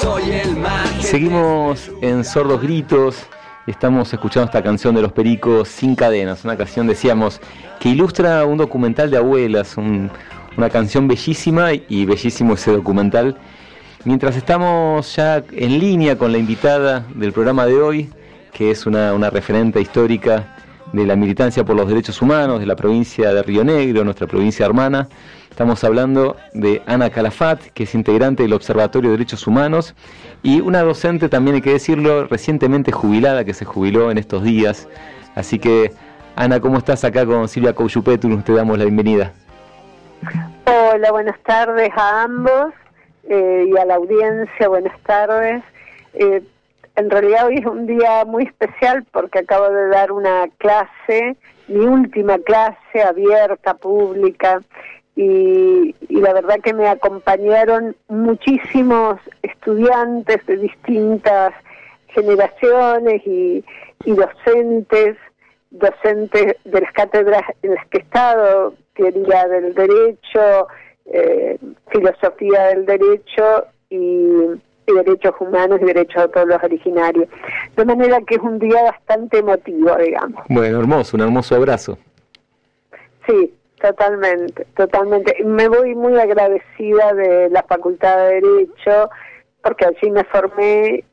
Seguimos en Sordos Gritos y estamos escuchando esta canción de Los Pericos, Sin Cadenas, una canción, decíamos, que ilustra un documental de abuelas, una canción bellísima y bellísimo ese documental. Mientras estamos ya en línea con la invitada del programa de hoy, que es una referente histórica de la militancia por los derechos humanos de la provincia de Río Negro, nuestra provincia hermana. Estamos hablando de Ana Calafat, que es integrante del Observatorio de Derechos Humanos y una docente, también hay que decirlo, recientemente jubilada, que se jubiló en estos días. Así que, Ana, ¿cómo estás? Acá con Silvia Couchupétulo, te damos la bienvenida. Hola, buenas tardes a ambos y a la audiencia, buenas tardes. En realidad hoy es un día muy especial porque acabo de dar una clase, mi última clase abierta, pública, y la verdad que me acompañaron muchísimos estudiantes de distintas generaciones y docentes de las cátedras en las que he estado, teoría del derecho, filosofía del derecho y derechos humanos y derechos de pueblos originarios. De manera que es un día bastante emotivo, digamos. Bueno, hermoso, un hermoso abrazo. Sí, totalmente. Me voy muy agradecida de la Facultad de Derecho, porque allí me formé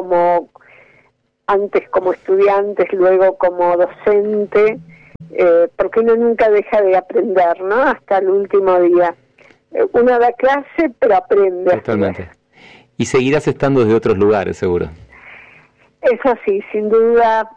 antes como estudiante, luego como docente, porque uno nunca deja de aprender, ¿no? Hasta el último día. Uno da clase, pero aprende. Totalmente. Y seguirás estando desde otros lugares, seguro. Eso sí, sin duda,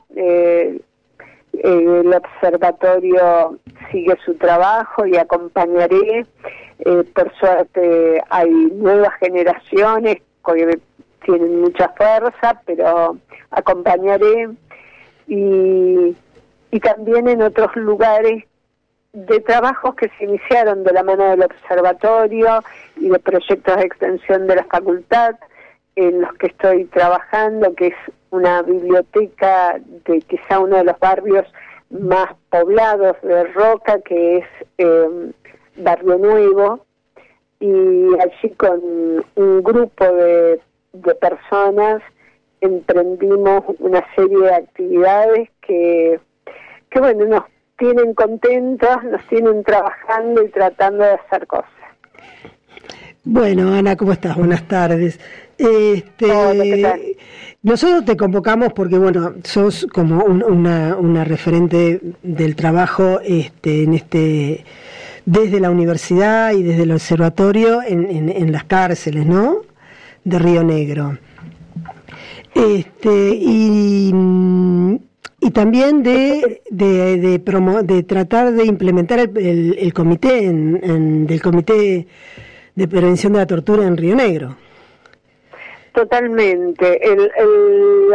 el observatorio sigue su trabajo y acompañaré. Por suerte hay nuevas generaciones que tienen mucha fuerza, pero acompañaré. Y también en otros lugares de trabajos que se iniciaron de la mano del observatorio y de proyectos de extensión de la facultad en los que estoy trabajando, que es una biblioteca de quizá uno de los barrios más poblados de Roca, que es Barrio Nuevo, y allí con un grupo de personas emprendimos una serie de actividades que bueno, nos tienen contentos, nos tienen trabajando y tratando de hacer cosas. Bueno, Ana, ¿cómo estás? Buenas tardes. Hola, ¿qué tal? Nosotros te convocamos porque, bueno, sos como una referente del trabajo desde la universidad y desde el observatorio en las cárceles, ¿no?, de Río Negro. Y también de tratar de implementar el comité del Comité de Prevención de la Tortura en Río Negro. Totalmente. El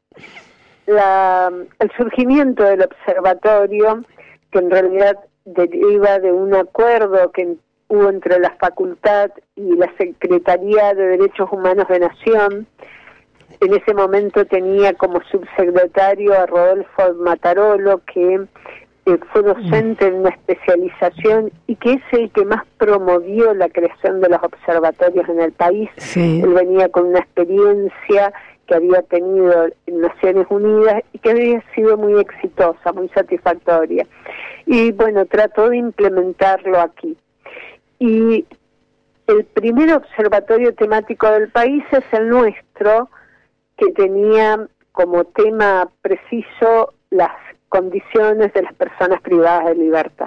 surgimiento del observatorio, que en realidad deriva de un acuerdo que hubo entre la facultad y la Secretaría de Derechos Humanos de Nación. En ese momento tenía como subsecretario a Rodolfo Matarolo, que fue docente en una especialización y que es el que más promovió la creación de los observatorios en el país. Sí. Él venía con una experiencia que había tenido en Naciones Unidas y que había sido muy exitosa, muy satisfactoria. Y bueno, trató de implementarlo aquí. Y el primer observatorio temático del país es el nuestro, que tenía como tema preciso las condiciones de las personas privadas de libertad.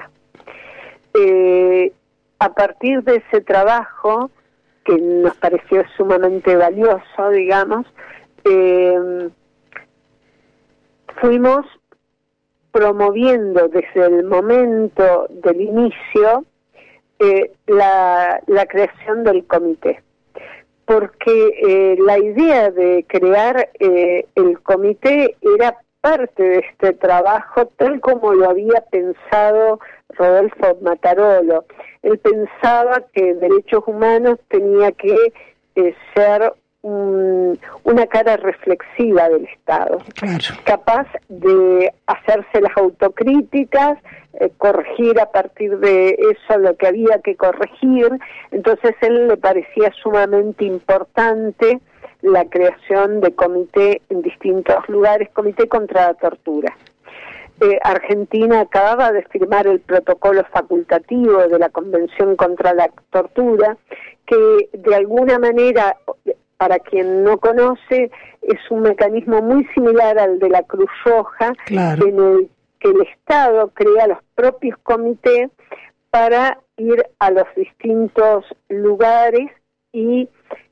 A partir de ese trabajo, que nos pareció sumamente valioso, digamos, fuimos promoviendo desde el momento del inicio la creación del comité, porque la idea de crear el comité era parte de este trabajo tal como lo había pensado Rodolfo Matarolo. Él pensaba que derechos humanos tenía que ser una cara reflexiva del Estado, Claro. capaz de hacerse las autocríticas, corregir a partir de eso lo que había que corregir. Entonces él le parecía sumamente importante la creación de comité en distintos lugares, comité contra la tortura. Argentina acababa de firmar el protocolo facultativo de la Convención contra la Tortura, que de alguna manera, para quien no conoce, es un mecanismo muy similar al de la Cruz Roja, claro, en el que el Estado crea los propios comités para ir a los distintos lugares y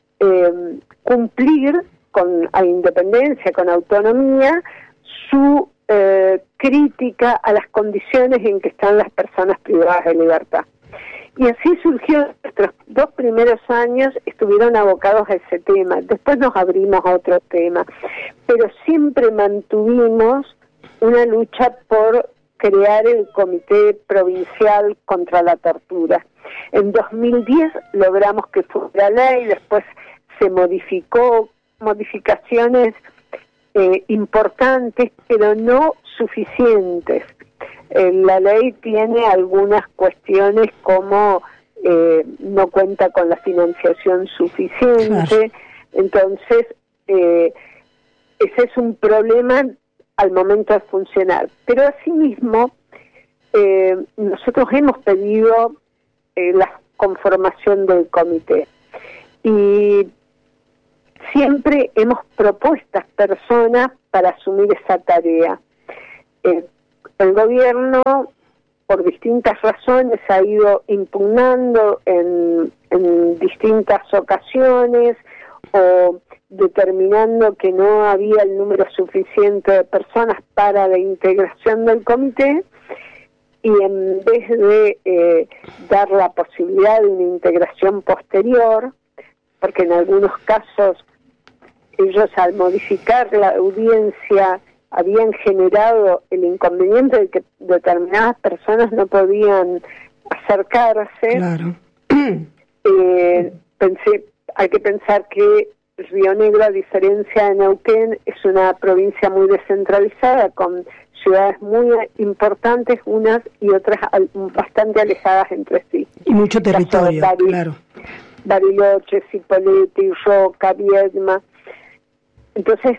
cumplir a independencia, con autonomía, su crítica a las condiciones en que están las personas privadas de libertad. Y así surgió. Nuestros 2 primeros años estuvieron abocados a ese tema, después nos abrimos a otro tema, pero siempre mantuvimos una lucha por crear el Comité Provincial contra la Tortura. En 2010 logramos que fuera ley, después se modificó, modificaciones importantes, pero no suficientes. La ley tiene algunas cuestiones como no cuenta con la financiación suficiente, claro. Entonces ese es un problema al momento de funcionar. Pero asimismo nosotros hemos pedido la conformación del comité y siempre hemos propuesto a personas para asumir esa tarea. El gobierno, por distintas razones, ha ido impugnando en distintas ocasiones o determinando que no había el número suficiente de personas para la integración del comité, y en vez de dar la posibilidad de una integración posterior, porque en algunos casos ellos, al modificar la audiencia, habían generado el inconveniente de que determinadas personas no podían acercarse. Claro. Hay que pensar que Río Negro, a diferencia de Neuquén, es una provincia muy descentralizada, con ciudades muy importantes, unas y otras bastante alejadas entre sí. Y mucho territorio, claro. Bariloche, Cipolletti, Roca, Viedma. Entonces,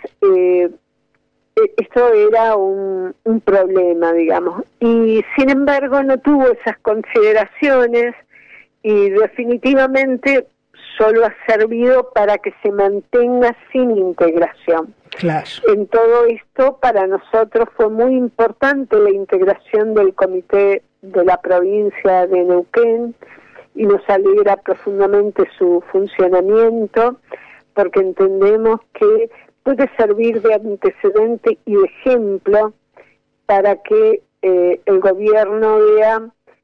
esto era un problema, digamos. Y sin embargo no tuvo esas consideraciones y definitivamente solo ha servido para que se mantenga sin integración. Claro. En todo esto, para nosotros fue muy importante la integración del comité de la provincia de Neuquén, y nos alegra profundamente su funcionamiento, porque entendemos que puede servir de antecedente y de ejemplo para que el gobierno vea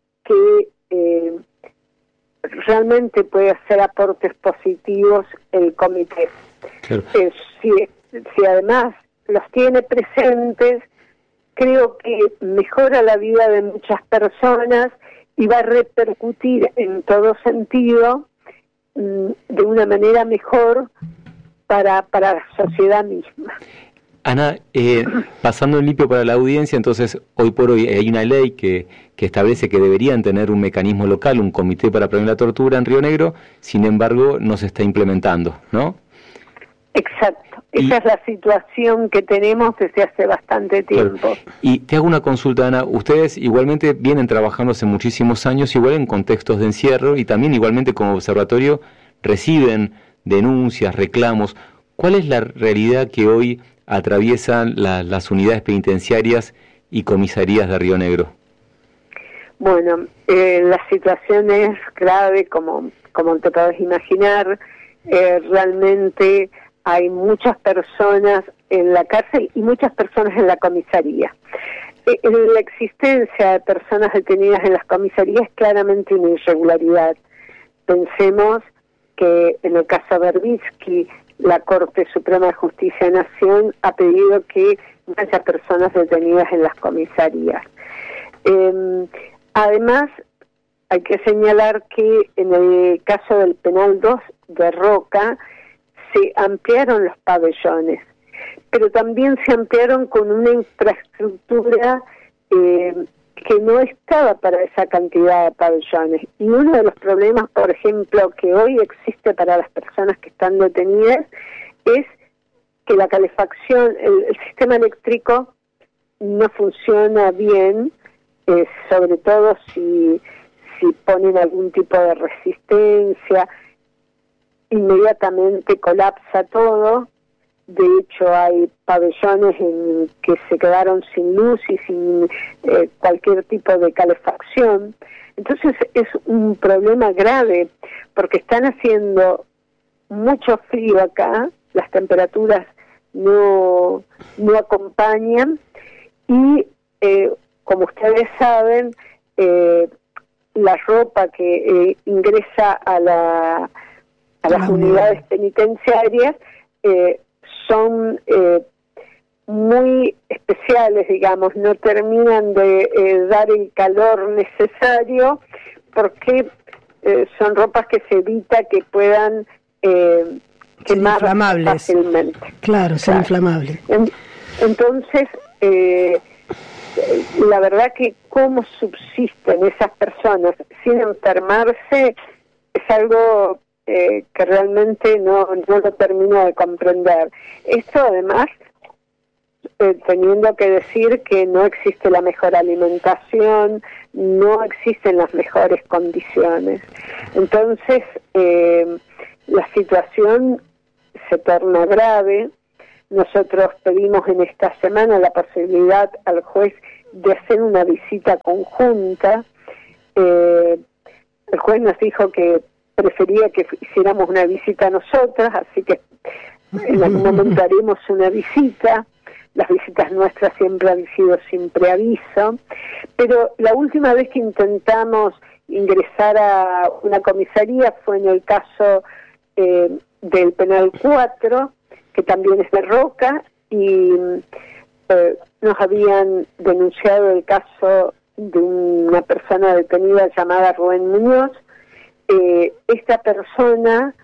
que realmente puede hacer aportes positivos el comité. Claro. Si además los tiene presentes, creo que mejora la vida de muchas personas y va a repercutir en todo sentido de una manera mejor para la sociedad misma. Ana, pasando en limpio para la audiencia, entonces hoy por hoy hay una ley que establece que deberían tener un mecanismo local, un comité para prevenir la tortura en Río Negro, sin embargo no se está implementando, ¿no? Exacto, esa es la situación que tenemos desde hace bastante tiempo. Claro. Y te hago una consulta, Ana, ustedes igualmente vienen trabajando hace muchísimos años, igual en contextos de encierro, y también igualmente como observatorio reciben denuncias, reclamos. ¿Cuál es la realidad que hoy atraviesan las unidades penitenciarias y comisarías de Río Negro? Bueno, la situación es grave, como te podés imaginar. Realmente hay muchas personas en la cárcel y muchas personas en la comisaría. La existencia de personas detenidas en las comisarías es claramente una irregularidad. Pensemos que en el caso Berbisky, la Corte Suprema de Justicia de Nación ha pedido que no haya personas detenidas en las comisarías. Además, hay que señalar que en el caso del Penal 2 de Roca se ampliaron los pabellones, pero también se ampliaron con una infraestructura que no estaba para esa cantidad de pabellones. Y uno de los problemas, por ejemplo, que hoy existe para las personas que están detenidas es que la calefacción, el sistema eléctrico no funciona bien, sobre todo si ponen algún tipo de resistencia, inmediatamente colapsa todo. De hecho, hay pabellones en que se quedaron sin luz y sin cualquier tipo de calefacción. Entonces es un problema grave, porque están haciendo mucho frío acá, las temperaturas no acompañan, y como ustedes saben, la ropa que ingresa a las unidades penitenciarias son muy especiales, digamos, no terminan de dar el calor necesario, porque son ropas que se evita que puedan quemar fácilmente. Claro, son inflamables. Entonces, la verdad que cómo subsisten esas personas sin enfermarse es algo que realmente no lo termino de comprender. Esto además, teniendo que decir que no existe la mejor alimentación, no existen las mejores condiciones. Entonces, la situación se torna grave. Nosotros pedimos en esta semana la posibilidad al juez de hacer una visita conjunta. El juez nos dijo que prefería que hiciéramos una visita nosotras, así que en algún momento haremos una visita. Las visitas nuestras siempre han sido sin preaviso, pero la última vez que intentamos ingresar a una comisaría fue en el caso del Penal 4, que también es de Roca, y nos habían denunciado el caso de una persona detenida llamada Rubén Muñoz. Esta persona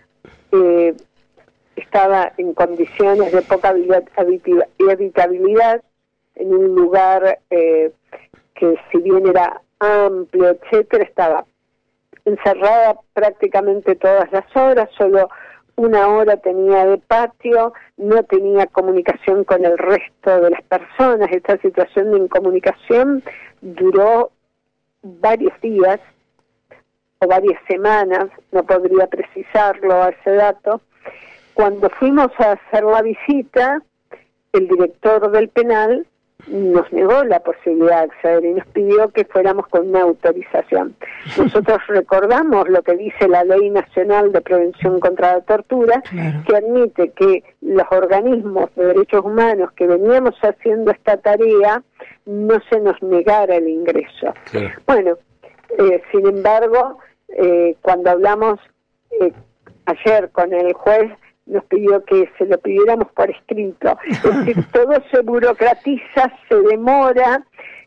estaba en condiciones de poca habitabilidad, en un lugar que, si bien era amplio, etcétera, estaba encerrada prácticamente todas las horas, solo 1 hora tenía de patio, no tenía comunicación con el resto de las personas. Esta situación de incomunicación duró varios días o varias semanas, no podría precisarlo a ese dato. Cuando fuimos a hacer la visita, el director del penal nos negó la posibilidad de acceder y nos pidió que fuéramos con una autorización. Nosotros recordamos lo que dice la Ley Nacional de Prevención contra la Tortura, claro, que admite que los organismos de derechos humanos que veníamos haciendo esta tarea no se nos negara el ingreso. Claro. Bueno, sin embargo, cuando hablamos ayer con el juez, nos pidió que se lo pidiéramos por escrito. Es decir, todo se burocratiza, se demora.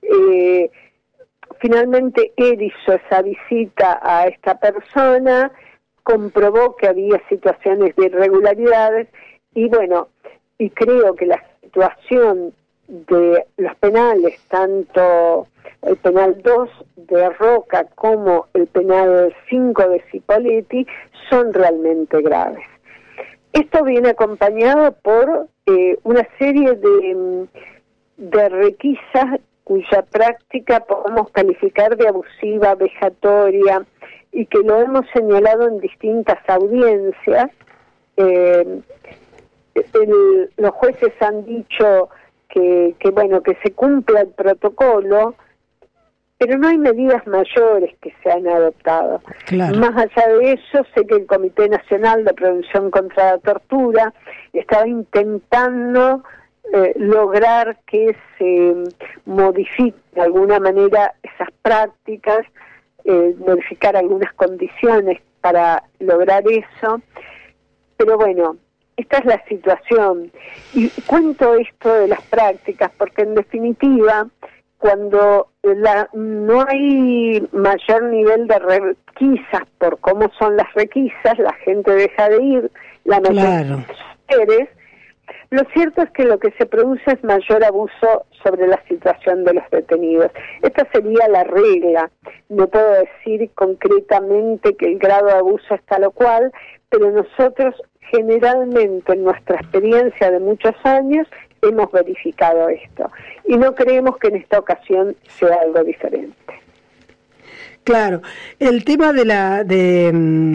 Finalmente él hizo esa visita a esta persona, comprobó que había situaciones de irregularidades, y bueno, y creo que la situación de los penales, tanto el penal 2 de Roca como el penal 5 de Cipolletti, son realmente graves. Esto viene acompañado por una serie de requisas cuya práctica podemos calificar de abusiva, vejatoria, y que lo hemos señalado en distintas audiencias. Los jueces han dicho que bueno, que se cumpla el protocolo, pero no hay medidas mayores que se han adoptado. Claro. Más allá de eso, sé que el Comité Nacional de Prevención contra la Tortura estaba intentando lograr que se modifique de alguna manera esas prácticas, modificar algunas condiciones para lograr eso, pero bueno, esta es la situación. Y cuento esto de las prácticas porque, en definitiva, cuando no hay mayor nivel de requisas por cómo son las requisas, la gente deja de ir, la mayoría de las mujeres. Lo cierto es que lo que se produce es mayor abuso sobre la situación de los detenidos. Esta sería la regla. No puedo decir concretamente que el grado de abuso es tal o cual, pero nosotros generalmente en nuestra experiencia de muchos años hemos verificado esto y no creemos que en esta ocasión sea algo diferente. Claro, el tema de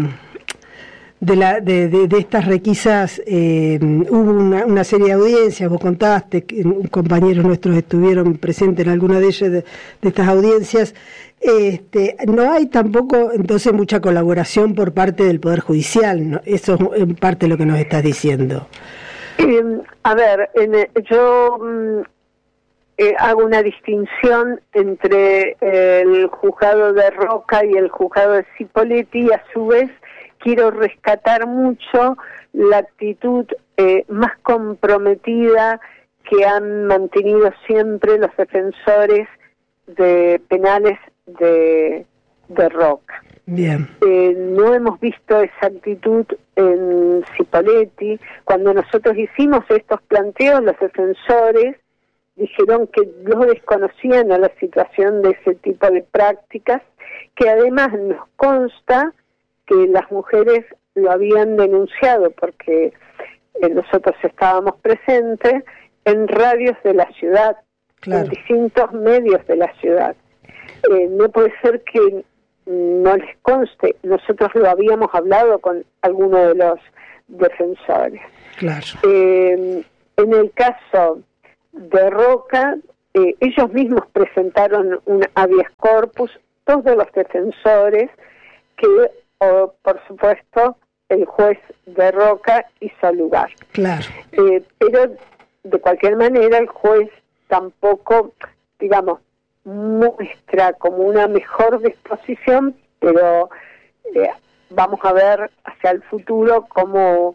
estas requisas, hubo una serie de audiencias, vos contaste, que compañeros nuestros estuvieron presentes en alguna de ellas, de estas audiencias. No hay tampoco entonces mucha colaboración por parte del Poder Judicial, ¿no? Eso es en parte lo que nos estás diciendo. A ver, yo hago una distinción entre el juzgado de Roca y el juzgado de Cipolletti, y a su vez quiero rescatar mucho la actitud más comprometida que han mantenido siempre los defensores de penales de Roca. Bien. No hemos visto esa actitud en Cipolletti. Cuando nosotros hicimos estos planteos, los defensores dijeron que no desconocían a la situación de ese tipo de prácticas, que además nos consta que las mujeres lo habían denunciado porque nosotros estábamos presentes en radios de la ciudad, claro, en distintos medios de la ciudad. No puede ser que no les conste. Nosotros lo habíamos hablado con alguno de los defensores. Claro. En el caso de Roca, ellos mismos presentaron un habeas corpus, todos los defensores, que por supuesto el juez de Roca hizo lugar. Claro. Pero de cualquier manera el juez tampoco, digamos, muestra como una mejor disposición, pero vamos a ver hacia el futuro cómo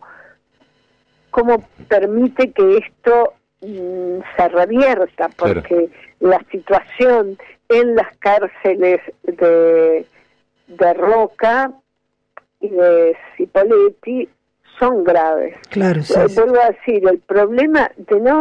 permite que esto se revierta, porque la situación en las cárceles de Roca y de Cipolletti son graves. Claro, sí, vuelvo a decir, el problema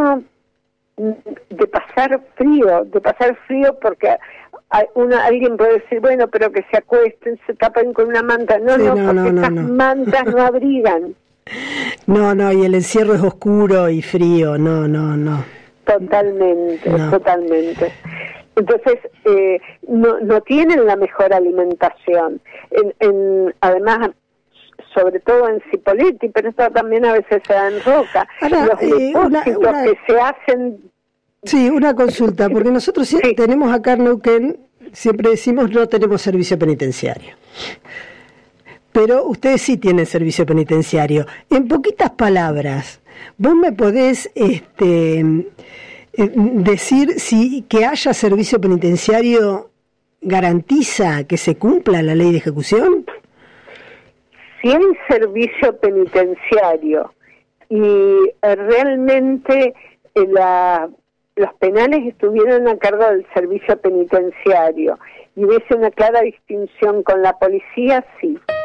de pasar frío porque alguien puede decir, bueno, pero que se acuesten, se tapen con una manta. Esas mantas no abrigan. No, y el encierro es oscuro y frío, no. Totalmente. Entonces, no tienen la mejor alimentación. Además, sobre todo en Cipolletti, pero esto también a veces se da en Roca. Ahora, los depósitos que se hacen... Sí, una consulta, porque nosotros sí tenemos acá en Neuquén, siempre decimos no tenemos servicio penitenciario. Pero ustedes sí tienen servicio penitenciario. En poquitas palabras, ¿vos me podés decir si que haya servicio penitenciario garantiza que se cumpla la ley de ejecución? Si hay servicio penitenciario y realmente los penales estuvieron a cargo del servicio penitenciario y hubiese una clara distinción con la policía, sí.